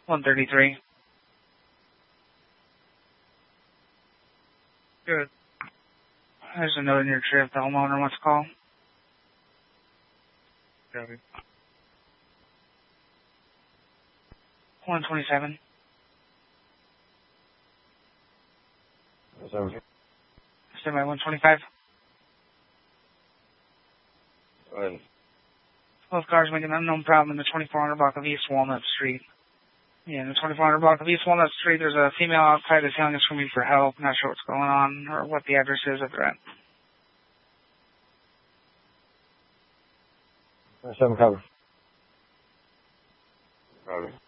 133. Good. There's a note in your trip. The homeowner wants to call. Copy. 127. Stand by 125. Both cars making an unknown problem in the 2400 block of East Walnut Street. Yeah, in the 2400 block of East Walnut Street, there's a female outside that's yelling and screaming for help. Not sure what's going on or what the address is of the rent. 7 cover. Copy.